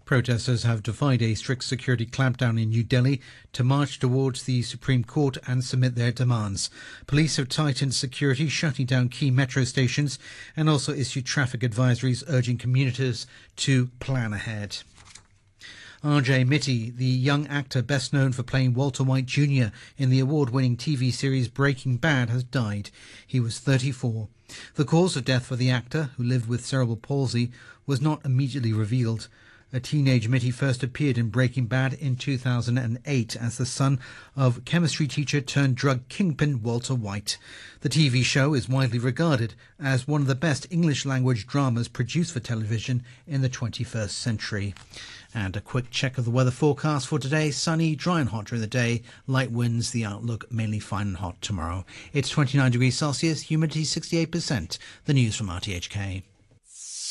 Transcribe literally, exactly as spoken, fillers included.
Protesters have defied a strict security clampdown in New Delhi to march towards the Supreme Court and submit their demands. Police have tightened security, shutting down key metro stations, and also issued traffic advisories urging commuters to plan ahead. R J Mitty, the young actor best known for playing Walter White Junior in the award-winning T V series Breaking Bad, has died. He was thirty-four. The cause of death for the actor, who lived with cerebral palsy, was not immediately revealed. A teenage Mitty first appeared in Breaking Bad in two thousand eight as the son of chemistry teacher turned drug kingpin Walter White. The T V show is widely regarded as one of the best English-language dramas produced for television in the twenty-first century. And a quick check of the weather forecast for today. Sunny, dry and hot during the day. Light winds, the outlook mainly fine and hot tomorrow. It's twenty-nine degrees Celsius, humidity sixty-eight percent. The news from R T H K.